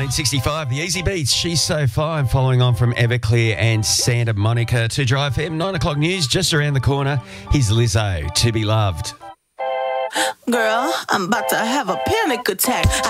1965, the Easy Beats, She's So Fine, following on from Everclear and Santa Monica. To Drive FM, 9 o'clock news, just around the corner. Here's Lizzo, To Be Loved. Girl, I'm about to have a panic attack.